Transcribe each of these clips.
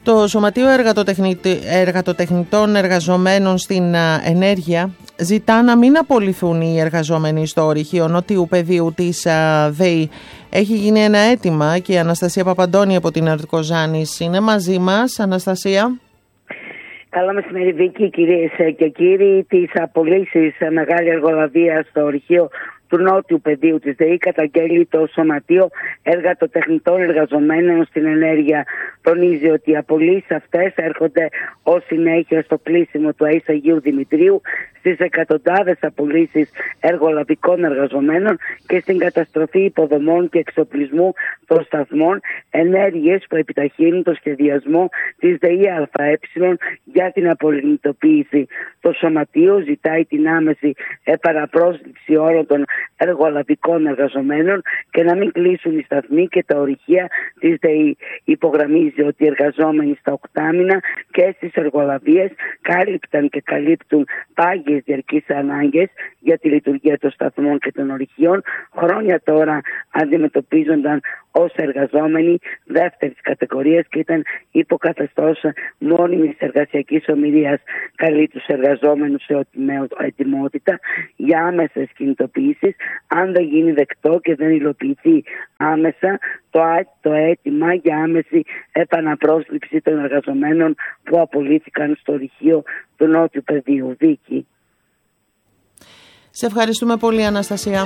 Το Σωματείο Εργατοτεχνητών Εργαζομένων στην Ενέργεια ζητά να μην απολυθούν οι εργαζόμενοι στο ορυχείο Νότιου Πεδίου της ΔΕΗ. Έχει γίνει ένα αίτημα και η Αναστασία Παπαντώνη από την Αρτικοζάνης είναι μαζί μας. Αναστασία. Καλό μεσημέρι, Βίκη, κυρίες και κύριοι. Τις απολύσεις σε μεγάλη εργολαβία στο ορυχείο του Νότιου Πεδίου της ΔΕΗ καταγγέλει το Σωματείο Εργατοτεχνητών Εργαζομένων στην Ενέργεια. Τονίζει ότι οι απολύσεις αυτές έρχονται ως συνέχεια στο κλείσιμο του ΑΕΣ Αγίου Δημητρίου, στις εκατοντάδες απολύσεις εργολαβικών εργαζομένων και στην καταστροφή υποδομών και εξοπλισμού των σταθμών, ενέργειες που επιταχύνουν το σχεδιασμό της ΔΕΗ ΑΕ για την απολυτοποίηση. Το Σωματείο ζητάει την άμεση επαναπρόσληψη όλων των εργολαβικών εργαζομένων και να μην κλείσουν οι σταθμοί και τα ορυχεία της ΔΕΗ. Υπογραμμίζει ότι οι εργαζόμενοι στα οκτάμινα και στις εργολαβίες κάλυπταν και καλύπτουν πάγιες διαρκείς ανάγκες για τη λειτουργία των σταθμών και των ορυχείων. Χρόνια τώρα αντιμετωπίζονταν ως εργαζόμενοι δεύτερης κατηγορίας και ήταν υποκαθεστώς μόνιμης εργασιακής ομηρίας. Καλεί τους εργαζόμενους σε ετοιμότητα για άμεσες κινητοποιήσεις. Αν δεν γίνει δεκτό και δεν υλοποιηθεί άμεσα το αίτημα για άμεση επαναπρόσληψη των εργαζομένων που απολύθηκαν στο ορυχείο του Νότιου Πεδίου. Βίκη. Σε ευχαριστούμε πολύ, Αναστασία.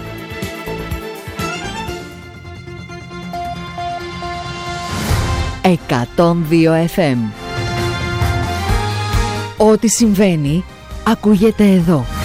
«102 FM». Ό,τι συμβαίνει ακούγεται εδώ.